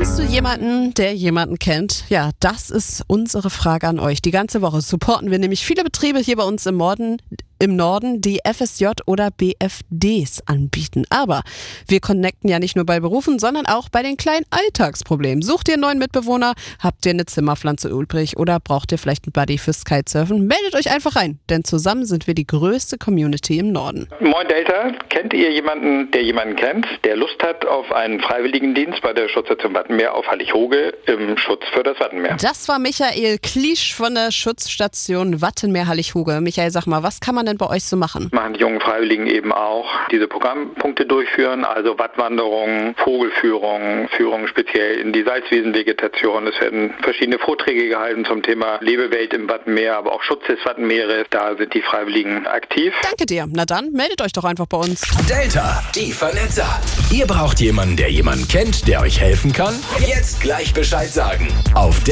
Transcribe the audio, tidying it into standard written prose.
Kennst du jemanden, der jemanden kennt? Ja, das ist unsere Frage an euch. Die ganze Woche supporten wir nämlich viele Betriebe hier bei uns im Norden, die FSJ oder BFDs anbieten. Aber wir connecten ja nicht nur bei Berufen, sondern auch bei den kleinen Alltagsproblemen. Sucht ihr einen neuen Mitbewohner? Habt ihr eine Zimmerpflanze übrig? Oder braucht ihr vielleicht einen Buddy fürs Kitesurfen? Meldet euch einfach rein, denn zusammen sind wir die größte Community im Norden. Moin Delta, kennt ihr jemanden, der jemanden kennt, der Lust hat auf einen Freiwilligendienst bei der Schutzstation Wattenmeer auf Hallig-Hoge im Schutz für das Wattenmeer? Das war Michael Kliesch von der Schutzstation Wattenmeer Hallig-Hoge. Michael, sag mal, was kann man denn bei euch so machen? Machen die jungen Freiwilligen eben auch diese Programmpunkte durchführen, also Wattwanderungen, Vogelführungen, Führungen speziell in die Salzwiesenvegetation. Es werden verschiedene Vorträge gehalten zum Thema Lebewelt im Wattenmeer, aber auch Schutz des Wattenmeeres. Da sind die Freiwilligen aktiv. Danke dir. Na dann, meldet euch doch einfach bei uns. Delta, die Vernetzer. Ihr braucht jemanden, der jemanden kennt, der euch helfen kann? Jetzt gleich Bescheid sagen. Auf